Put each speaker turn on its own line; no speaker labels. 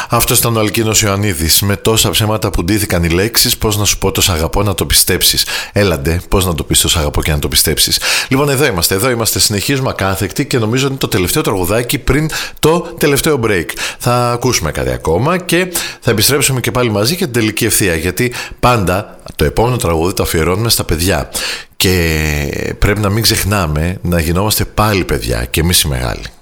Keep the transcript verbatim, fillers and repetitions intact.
Αυτό ήταν ο Αλκίνος Ιωαννίδης. Με τόσα ψέματα που ντύθηκαν οι λέξεις, πώς να σου πω το σ' αγαπώ να το πιστέψεις. Έλαντε, πώς να το πεις το σ' αγαπώ και να το πιστέψεις. Λοιπόν, εδώ είμαστε, εδώ είμαστε. Συνεχίζουμε ακάθεκτοι και νομίζω είναι το τελευταίο τραγουδάκι πριν το τελευταίο break. Θα ακούσουμε κάτι ακόμα και θα επιστρέψουμε και πάλι μαζί για την τελική ευθεία. Γιατί πάντα το επόμενο τραγούδι το αφιερώνουμε στα παιδιά. Και πρέπει να μην ξεχνάμε να γινόμαστε πάλι παιδιά και εμείς οι μεγάλοι.